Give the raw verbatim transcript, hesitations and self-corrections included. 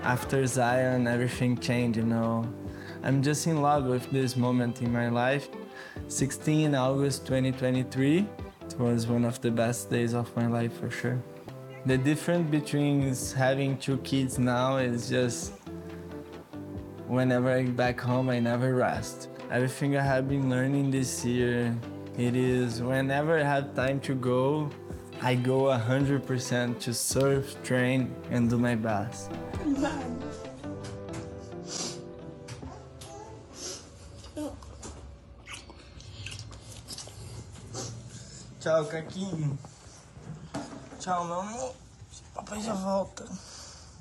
After Zion, everything changed, you know. I'm just in love with this moment in my life. sixteen August twenty twenty-three, it was one of the best days of my life for sure. The difference between having two kids now is just whenever I get back home, I never rest. Everything I have been learning this year, it is whenever I have time to go, I go one hundred percent to surf, train, and do my best. Tchau, Caquinho. Tchau, meu amor. Papai já volta.